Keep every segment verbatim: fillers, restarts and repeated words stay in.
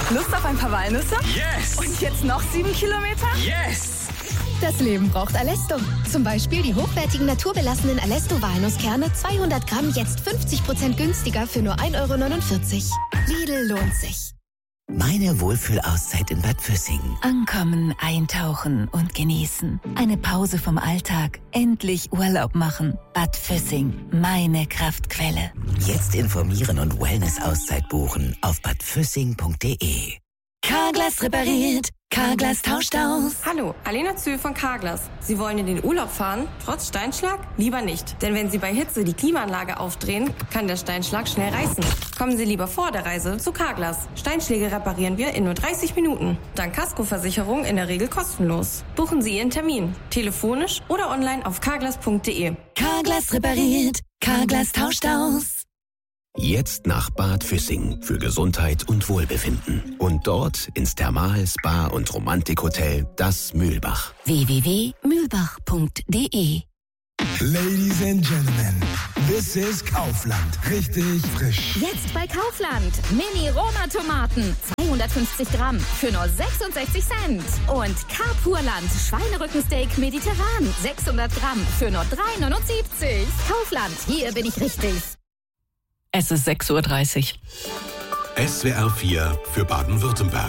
Lust auf ein paar Walnüsse? Yes! Und jetzt noch sieben Kilometer? Yes! Das Leben braucht Alesto. Zum Beispiel die hochwertigen naturbelassenen Alesto-Walnusskerne, zweihundert Gramm, jetzt fünfzig Prozent günstiger für nur ein Euro neunundvierzig. Lidl lohnt sich. Meine Wohlfühlauszeit in Bad Füssing. Ankommen, eintauchen und genießen. Eine Pause vom Alltag. Endlich Urlaub machen. Bad Füssing, meine Kraftquelle. Jetzt informieren und Wellness-Auszeit buchen auf bad füssing punkt de. Carglass repariert. Carglass tauscht aus. Hallo, Alena Zühl von Carglass. Sie wollen in den Urlaub fahren, trotz Steinschlag? Lieber nicht. Denn wenn Sie bei Hitze die Klimaanlage aufdrehen, kann der Steinschlag schnell reißen. Kommen Sie lieber vor der Reise zu Carglass. Steinschläge reparieren wir in nur dreißig Minuten. Dank Kaskoversicherung in der Regel kostenlos. Buchen Sie Ihren Termin. Telefonisch oder online auf carglass punkt de. Carglass repariert. Carglass tauscht aus. Jetzt nach Bad Füssing für Gesundheit und Wohlbefinden. Und dort ins Thermal-, Spa- und Romantikhotel Das Mühlbach. w w w punkt mühlbach punkt de. Ladies and Gentlemen, this is Kaufland. Richtig frisch. Jetzt bei Kaufland. Mini-Roma-Tomaten. zweihundertfünfzig Gramm für nur sechsundsechzig Cent. Und Carpurland Schweinerückensteak mediterran. sechshundert Gramm für nur drei neunundsiebzig. Kaufland, hier bin ich richtig. Es ist sechs Uhr dreißig. S W R vier für Baden-Württemberg.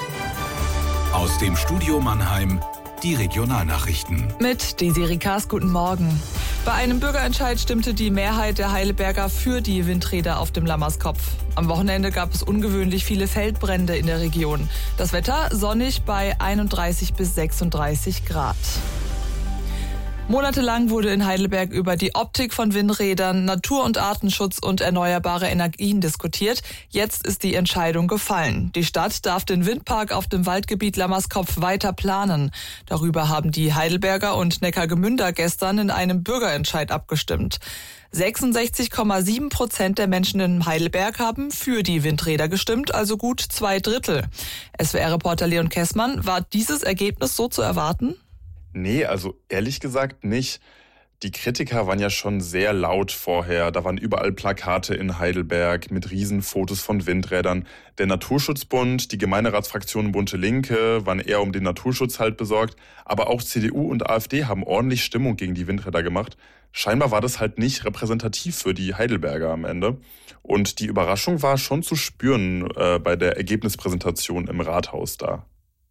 Aus dem Studio Mannheim die Regionalnachrichten. Mit Desiree Kaas, guten Morgen. Bei einem Bürgerentscheid stimmte die Mehrheit der Heidelberger für die Windräder auf dem Lammerskopf. Am Wochenende gab es ungewöhnlich viele Feldbrände in der Region. Das Wetter sonnig bei einunddreißig bis sechsunddreißig Grad. Monatelang wurde in Heidelberg über die Optik von Windrädern, Natur- und Artenschutz und erneuerbare Energien diskutiert. Jetzt ist die Entscheidung gefallen. Die Stadt darf den Windpark auf dem Waldgebiet Lammerskopf weiter planen. Darüber haben die Heidelberger und Neckargemünder gestern in einem Bürgerentscheid abgestimmt. sechsundsechzig Komma sieben Prozent der Menschen in Heidelberg haben für die Windräder gestimmt, also gut zwei Drittel. S W R-Reporter Leon Kessmann, war dieses Ergebnis so zu erwarten? Nee, also ehrlich gesagt nicht. Die Kritiker waren ja schon sehr laut vorher. Da waren überall Plakate in Heidelberg mit Riesenfotos von Windrädern. Der Naturschutzbund, die Gemeinderatsfraktion Bunte Linke waren eher um den Naturschutz halt besorgt. Aber auch C D U und AfD haben ordentlich Stimmung gegen die Windräder gemacht. Scheinbar war das halt nicht repräsentativ für die Heidelberger am Ende. Und die Überraschung war schon zu spüren äh, bei der Ergebnispräsentation im Rathaus da.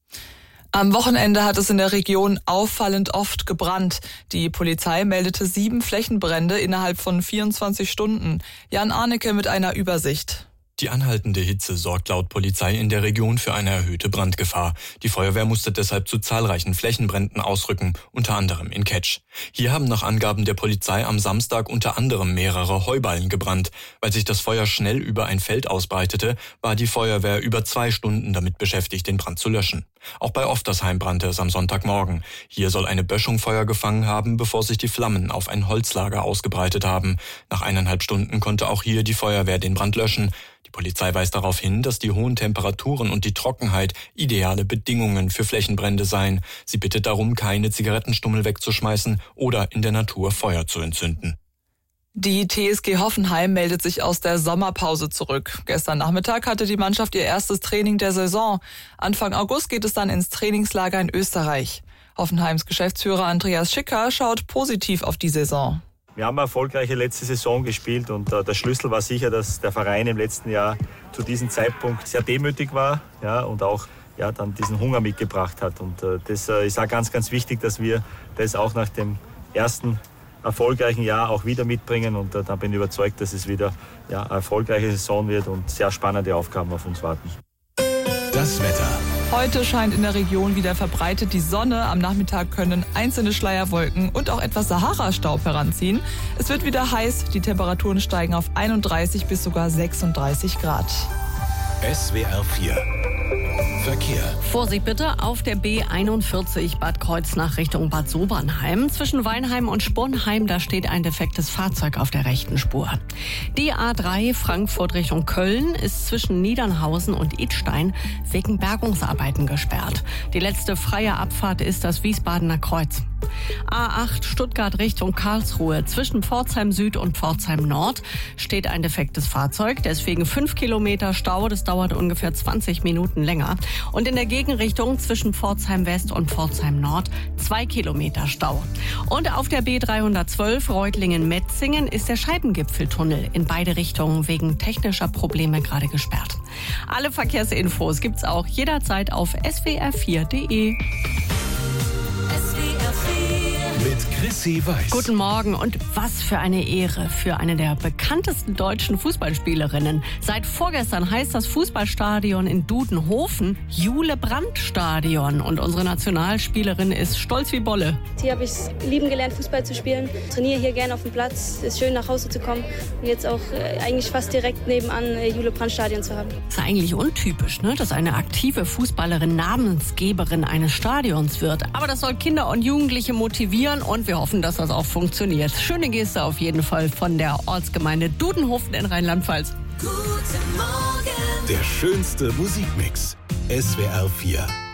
Am Wochenende hat es in der Region auffallend oft gebrannt. Die Polizei meldete sieben Flächenbrände innerhalb von vierundzwanzig Stunden. Jan Arnecke mit einer Übersicht. Die anhaltende Hitze sorgt laut Polizei in der Region für eine erhöhte Brandgefahr. Die Feuerwehr musste deshalb zu zahlreichen Flächenbränden ausrücken, unter anderem in Ketsch. Hier haben nach Angaben der Polizei am Samstag unter anderem mehrere Heuballen gebrannt. Weil sich das Feuer schnell über ein Feld ausbreitete, war die Feuerwehr über zwei Stunden damit beschäftigt, den Brand zu löschen. Auch bei Oftersheim brannte es am Sonntagmorgen. Hier soll eine Böschung Feuer gefangen haben, bevor sich die Flammen auf ein Holzlager ausgebreitet haben. Nach eineinhalb Stunden konnte auch hier die Feuerwehr den Brand löschen. Die Polizei weist darauf hin, dass die hohen Temperaturen und die Trockenheit ideale Bedingungen für Flächenbrände seien. Sie bittet darum, keine Zigarettenstummel wegzuschmeißen oder in der Natur Feuer zu entzünden. Die T S G Hoffenheim meldet sich aus der Sommerpause zurück. Gestern Nachmittag hatte die Mannschaft ihr erstes Training der Saison. Anfang August geht es dann ins Trainingslager in Österreich. Hoffenheims Geschäftsführer Andreas Schicker schaut positiv auf die Saison. Wir haben eine erfolgreiche letzte Saison gespielt und äh, der Schlüssel war sicher, dass der Verein im letzten Jahr zu diesem Zeitpunkt sehr demütig war, ja, und auch ja, dann diesen Hunger mitgebracht hat. Und äh, das äh, ist auch ganz, ganz wichtig, dass wir das auch nach dem ersten erfolgreichen Jahr auch wieder mitbringen. Und äh, da bin ich überzeugt, dass es wieder ja, eine erfolgreiche Saison wird und sehr spannende Aufgaben auf uns warten. Das Wetter. Heute scheint in der Region wieder verbreitet die Sonne. Am Nachmittag können einzelne Schleierwolken und auch etwas Sahara-Staub heranziehen. Es wird wieder heiß. Die Temperaturen steigen auf einunddreißig bis sogar sechsunddreißig Grad. S W R vier Verkehr. Vorsicht bitte auf der B einundvierzig Bad Kreuznach Richtung Bad Sobernheim. Zwischen Weinheim und Sponheim, da steht ein defektes Fahrzeug auf der rechten Spur. Die A drei Frankfurt Richtung Köln ist zwischen Niedernhausen und Idstein wegen Bergungsarbeiten gesperrt. Die letzte freie Abfahrt ist das Wiesbadener Kreuz. A acht Stuttgart Richtung Karlsruhe. Zwischen Pforzheim Süd und Pforzheim Nord steht ein defektes Fahrzeug. Deswegen fünf Kilometer Stau. Das dauert ungefähr zwanzig Minuten länger. Und in der Gegenrichtung zwischen Pforzheim West und Pforzheim Nord zwei Kilometer Stau. Und auf der B dreihundertzwölf Reutlingen-Metzingen ist der Scheibengipfeltunnel in beide Richtungen wegen technischer Probleme gerade gesperrt. Alle Verkehrsinfos gibt's auch jederzeit auf s w r vier punkt d e. Mit Chrissy Weiß. Guten Morgen und was für eine Ehre für eine der bekanntesten deutschen Fußballspielerinnen. Seit vorgestern heißt das Fußballstadion in Dudenhofen Jule-Brandt-Stadion und unsere Nationalspielerin ist stolz wie Bolle. Hier habe ich es lieben gelernt, Fußball zu spielen. Trainiere hier gerne auf dem Platz. Es ist schön, nach Hause zu kommen und jetzt auch äh, eigentlich fast direkt nebenan äh, Jule-Brandt-Stadion zu haben. Das ist eigentlich untypisch, ne? Dass eine aktive Fußballerin Namensgeberin eines Stadions wird. Aber das soll Kinder und Jugendliche motivieren und wir hoffen, dass das auch funktioniert. Schöne Geste auf jeden Fall von der Ortsgemeinde Dudenhofen in Rheinland-Pfalz. Guten Morgen. Der schönste Musikmix. S W R vier.